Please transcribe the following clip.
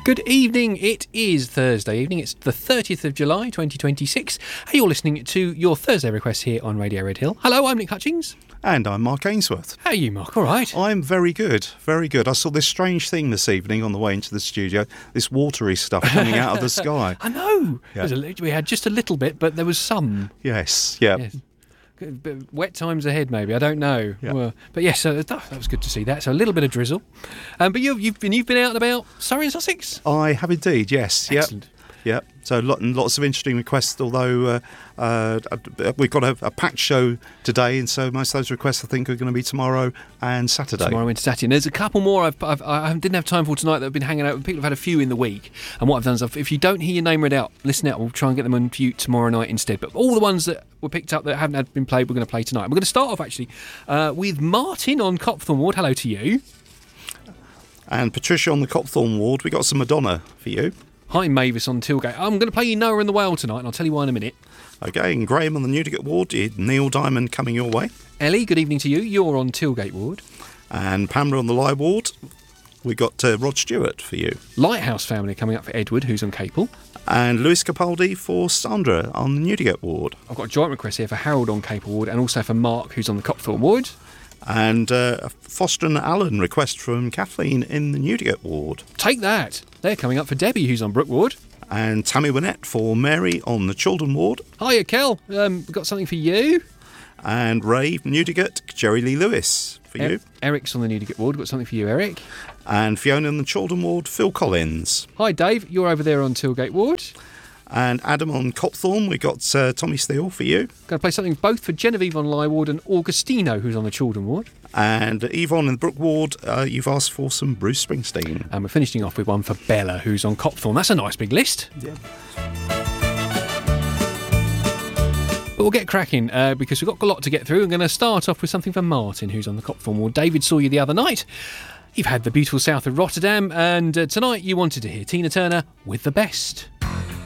Good evening, it is Thursday evening, it's the 30th of July 2026, and you're listening to your Thursday request here on Radio Red Hill. Hello, I'm Nick Hutchings. And I'm Mark Ainsworth. How are you, Mark? All right? I'm very good, very good. I saw this strange thing this evening on the way into the studio, this watery stuff coming out of the sky. I know. Yeah. We had just a little bit, but there was some. Yes, yeah. Yes. Wet times ahead, maybe. I don't know. Yeah. Well, but yes, that was good to see that. So a little bit of drizzle. But you've been out and about Surrey and Sussex? I have indeed, yes. Excellent. Yep. So lots of interesting requests, although we've got a packed show today, and so most of those requests I think are going to be tomorrow and Saturday. Tomorrow into Saturday. And there's a couple more I didn't have time for tonight that have been hanging out. People have had a few in the week. And what I've done is, if you don't hear your name read out, listen out. We'll try and get them on mute tomorrow night instead. But all the ones that were picked up that haven't been played, we're going to play tonight. We're going to start off, actually, with Martin on Copthorne Ward. Hello to you. And Patricia on the Copthorne Ward. We got some Madonna for you. Hi, Mavis on Tilgate. I'm going to play you Noah and the Whale tonight, and I'll tell you why in a minute. Okay, and Graham on the Newdigate Ward. Neil Diamond coming your way. Ellie, good evening to you. You're on Tilgate Ward. And Pamela on the Lye Ward. We got Rod Stewart for you. Lighthouse family coming up for Edward, who's on Capel. And Lewis Capaldi for Sandra on the Newdigate Ward. I've got a joint request here for Harold on Capel Ward, and also for Mark, who's on the Copthorne Ward. And a Foster and Allen request from Kathleen in the Newdigate Ward. Take that. They're coming up for Debbie, who's on Brook Ward. And Tammy Winnett for Mary on the Children Ward. Hiya, Kel. We've got something for you. And Ray from Newdigate, Jerry Lee Lewis for you. Eric's on the Newdigate Ward. Got something for you, Eric. And Fiona on the Children Ward, Phil Collins. Hi, Dave. You're over there on Tilgate Ward. And Adam on Copthorne, we got Tommy Steele for you. Going to play something both for Genevieve on Lye Ward and Augustino, who's on the Children Ward. And Yvonne in the Brook Ward, you've asked for some Bruce Springsteen. And we're finishing off with one for Bella, who's on Copthorne. That's a nice big list. Yeah. But we'll get cracking because we've got a lot to get through. I'm going to start off with something for Martin, who's on the Copthorne Ward. David saw you the other night. You've had the beautiful south of Rotterdam, and tonight you wanted to hear Tina Turner with The Best.